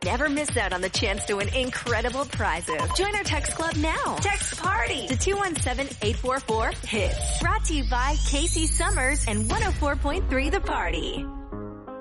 never miss out on the chance to win incredible prizes. Join our text club now. Text PARTY to 217-844-HITS. Brought to you by Casey Summers and 104.3 The Party.